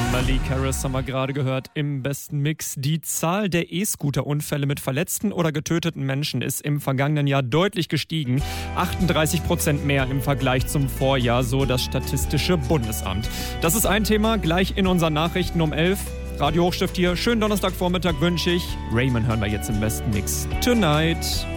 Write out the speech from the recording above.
Malik Harris haben wir gerade gehört im besten Mix. Die Zahl der E-Scooter-Unfälle mit verletzten oder getöteten Menschen ist im vergangenen Jahr deutlich gestiegen. 38% mehr im Vergleich zum Vorjahr, so das Statistische Bundesamt. Das ist ein Thema, gleich in unseren Nachrichten um 11. Radio Hochstift hier. Schönen Donnerstagvormittag wünsche ich. Raymond hören wir jetzt im besten Mix. Tonight.